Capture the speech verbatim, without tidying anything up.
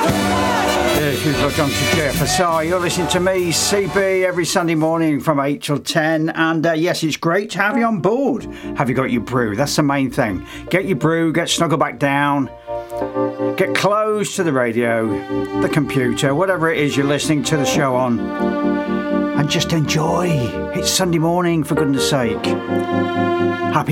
If you've logged on to J F S R, you're listening to me, C B, every Sunday morning from eight till ten. And uh, yes, it's great to have you on board. Have you got your brew? That's the main thing. Get your brew, get snuggled back down, get close to the radio, the computer, whatever it is you're listening to the show on, and just enjoy. It's Sunday morning, for goodness sake. Happy